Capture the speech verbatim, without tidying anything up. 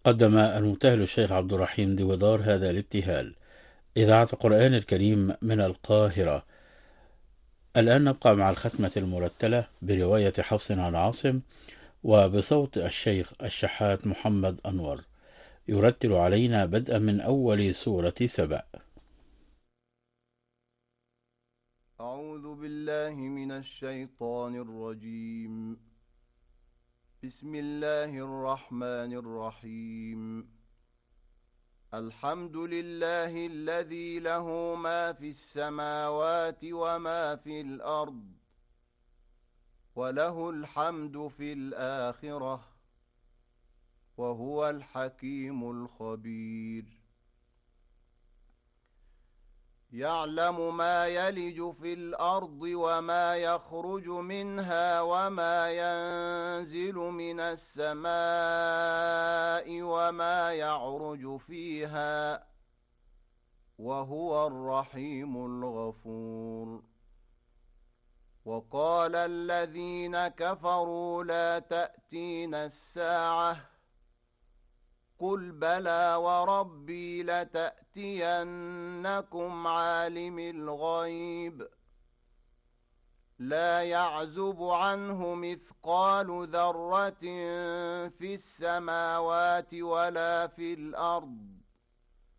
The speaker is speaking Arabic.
قدم المبتهل الشيخ عبد الرحيم ديودار هذا الابتهال. إذاعة القرآن الكريم من القاهرة. الآن نبقى مع الختمة المرتلة برواية حفص عن عاصم وبصوت الشيخ الشحات محمد أنور، يرتل علينا بدءا من أول سورة سبأ. أعوذ بالله من الشيطان الرجيم. بسم الله الرحمن الرحيم. الحمد لله الذي له ما في السماوات وما في الأرض، وله الحمد في الآخرة، وهو الحكيم الخبير. يعلم ما يلج في الأرض وما يخرج منها وما ينزل من السماء وما يعرج فيها، وهو الرحيم الغفور. وقال الذين كفروا لا تأتينا الساعة، قل بلى وربي لتأتينكم عالم الغيب لا يعزب عنه مثقال ذرة في السماوات ولا في الأرض